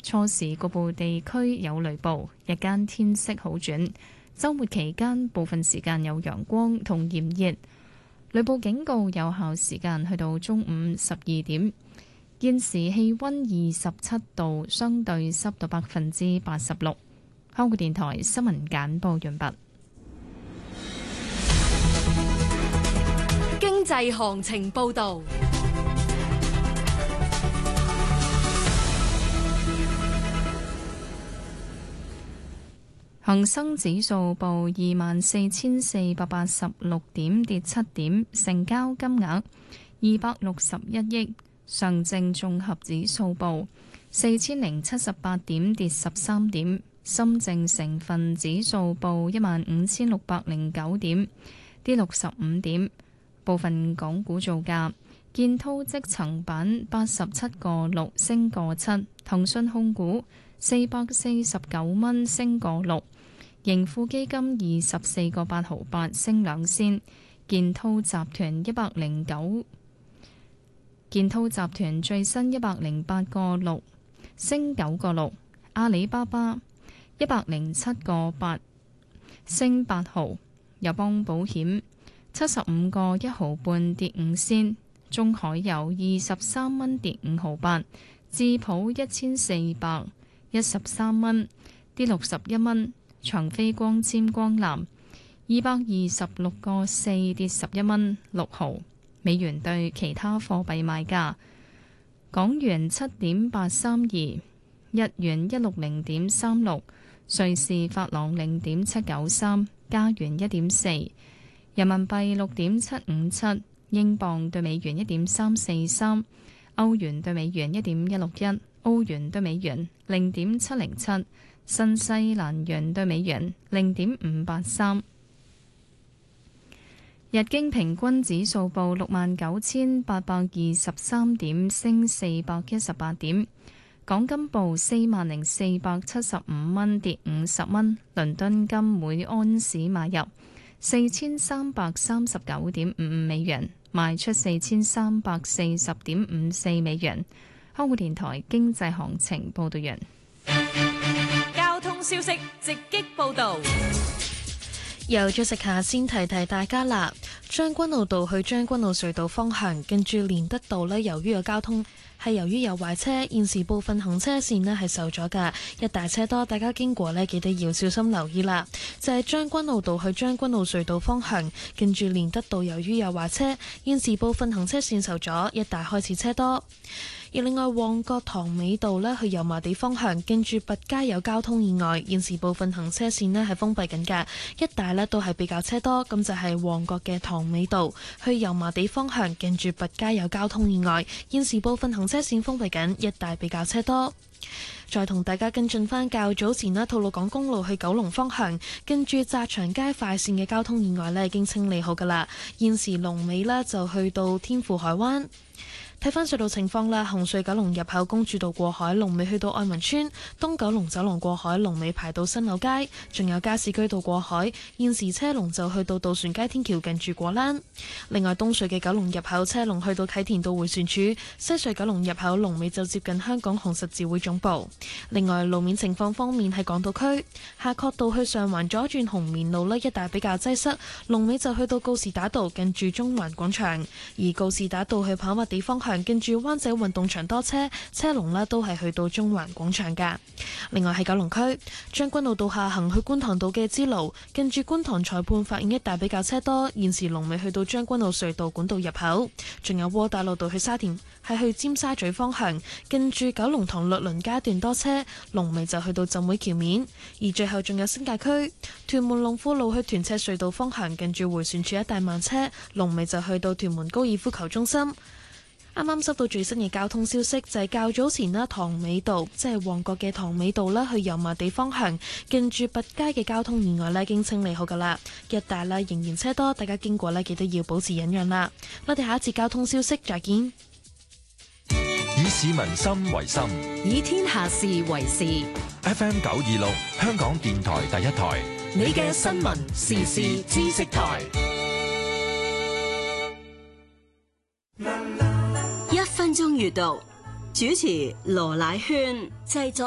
初時局部地區有雷暴，日間天色好轉。週末期間部分時間有陽光同炎熱，雷暴警告有效時間去到中午12點。現時氣溫27度，相對濕度86%。香港電台新聞簡報完畢。 經濟行情報道。 恒生指數報24,486點，跌7點，成交金額261億。上證綜合指數報4,078點，跌13點。深證成分指數報15,609點，跌65點。部分港股造價：建滔積層板87個6升個7，騰訊控股449蚊升個6。盈富基金24個8毫8升2仙，建滔集團最新108個6升9個6，阿里巴巴107個8升8毫，友邦保險75個1毫半跌5仙，中海油23蚊跌5毫8，智普1413蚊跌61蚊。長飛光纖光纜226個4跌11蚊6毫。美元對其他貨幣賣價：港元7.832，日元160.36，瑞士法郎0.793，加元1.4，人民幣6.757，英鎊對美元1.343，歐元對美元1.161，澳元對美元0.707。新西蘭元對美元0.583，日經平均指數報69,823點，升418點。港金報40,475蚊，跌50蚊。倫敦金每安士買入4339.55美元，賣出4340.54美元。香港電台經濟行情報道完。 交通消息直擊報道， 由咗食下先提提大家啦。將軍澳道去將軍澳隧道方向，近住連德道呢，由於有壞車，現時部分行車線呢係受阻㗎，一大車多，大家經過呢記得要小心留意啦。就係將軍澳道去將軍澳隧道方向，近住連德道由於有壞車，現時部分行車線受阻，一大開始車多。而另外旺角塘尾道呢去油麻地方向，近住拔街有交通意外，現時部分行車線呢係封閉緊㗎，一帶呢都係比較車多。咁就係旺角嘅塘尾道去油麻地方向，近住拔街有交通意外，現時部分行車線封閉緊，一帶比較車多。再同大家跟進返較早前啦，吐露港公路去九龍方向，跟住澤祥街快線嘅交通意外呢已經清理好㗎啦，現時龍尾呢就去到天富海灣。睇返隧道情況啦，紅隧九龍入口公主道過海，龍尾去到愛民村；東九龍走廊過海，龍尾排到新柳街；仲有加士居道過海，現時車龍就去到渡船街天橋近住果欄。另外，東隧嘅九龍入口車龍去到啟田道迴旋處，西隧九龍入口龍尾就接近香港紅十字會總部。另外，路面情況方面喺港島區，夏慤道去上環左轉紅棉路呢一帶比較擠塞，龍尾就去到告士打道近住中環廣場；而告士打道去跑馬地方向，跟住灣仔運動場多車，車龍呢都係去到中環廣場噶。另外喺九龍區將軍澳道下行去觀塘道嘅支路，跟住觀塘裁判法院一帶比較車多，現時龍尾去到將軍澳隧道管道入口。仲有窩打老道去沙田係去尖沙咀方向，跟住九龍塘律倫街段多車，龍尾就去到浸會橋面。而最後仲有新界區屯門龍富路去屯赤隧道方向，跟住迴旋處一帶慢車，龍尾就去到屯門高爾夫球中心。啱啱收到最新嘅交通消息，就係較早前啦，塘尾道即係旺角嘅塘尾道啦，去油麻地方向，近住拔街嘅交通意外呢已經清理好噶啦，一帶呢仍然車多，大家經過呢記得要保持忍讓啦。我哋下一次交通消息再見。 以市民心為心， 以天下事為事。 FM 926香港電台第一台， 你嘅新聞時事知識台。 1分鐘閱讀，主持羅乃萱，製作